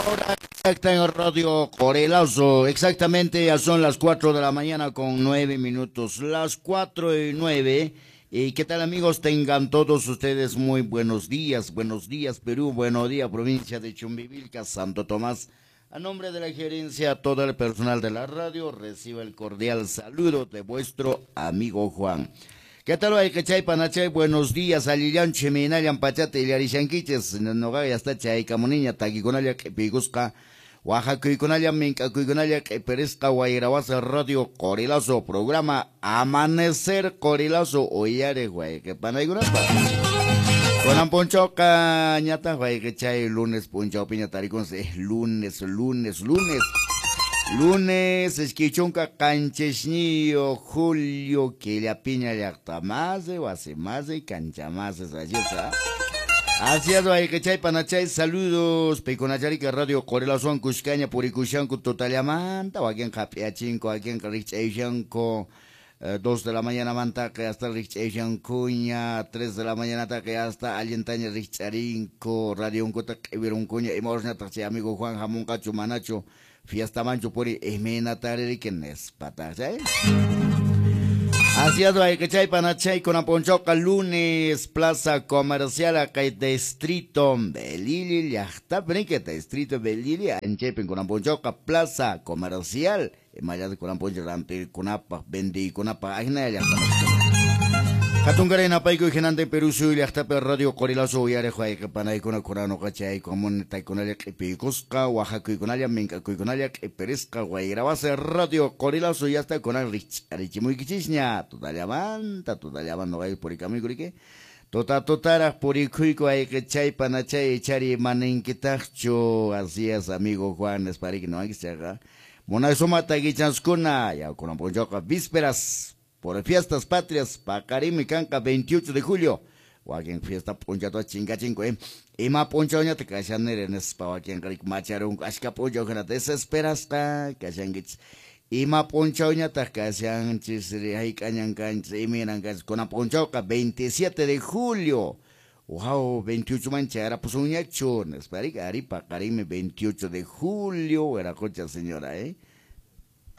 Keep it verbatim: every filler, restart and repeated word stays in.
Hora exacta en Radio Corelazo. Exactamente, ya son las cuatro de la mañana con nueve minutos. Las cuatro y nueve. ¿Y qué tal, amigos? Tengan todos ustedes muy buenos días. Buenos días, Perú. Buenos días, provincia de Chumbivilca, Santo Tomás. A nombre de la gerencia, todo el personal de la radio, reciba el cordial saludo de vuestro amigo Juan. ¿Qué tal, Guaycachay, Panachay? Buenos días, Alilian, Cheminayan, Pachate, Yarishanquiches, Nogaya, hasta Chay, Camonilla, Taquiconaya, Pigusca, Oaxaca, Cuiconaya, Minca, Cuiconaya, Perezca, Guayrabasa, Radio Corelazo, programa Amanecer Corelazo, Oyare, Guay, que Panaygunapa. Con Ponchoca, ñata, Guaycachay, lunes, Poncho, Piñataricons, es lunes, lunes, lunes. Lunes, esquichunca canchesnillo, Julio, que la piña ya está más de hace más de cancha más es así está. Así es, hay que chay panachay, saludos, peconacharica radio Corelazo, Cuscaña, Puricushanco, Totaliamanta, o aquí en Japiachinco, aquí en Richaychanco, dos de la mañana mantaque hasta Richaychancuña, tres de la mañana ataque hasta Alientaña Richarinco, Radio Uncota, Viruncuña, y Morna, amigo Juan Jamón Cacho Manacho. Fiesta mancho por emena tarde que nes pata, ¿sabes? Así es, hay que chay panachay con aponchoca lunes, plaza comercial acá distrito Belili, ya está, brinquete, distrito Belili, en Chepen con aponchoca, plaza comercial, en Mayas con aponchoca, con apa, vendí con apa, ahí nada, ya está. Katungarena paico y genante Perú Suy hasta per radio Corelazo y arejo hay que panay con el corano cachay común tai con el picosca Oaxaca y con allá minca y con allá perezca guayrabase radio Corelazo y hasta con el rich arichimuy kichishña toda llamanta toda llamando hay por el camino que tota totara por el cuico hay que chay panachay echari manenquitacho así es amigo Juan es para que no hay que se haga mona somata guichanskuna ya con un ponchoca vísperas por fiestas patrias, Pacarim y Canca, veintiocho de julio. O aquí en fiesta poncha toda chinga chingo, eh. Y ma poncha oña te casan en espa, aquí en Caric Macharun, Ashka poncha oña desesperasta, casan gits. Y ma poncha oña te casan chisri, hay cañan canchas, y miran con la poncha oca, veintisiete de julio. Wow, veintiocho manchara, pues un hecho, espera, Pacarim, veintiocho de julio, era cocha señora, eh.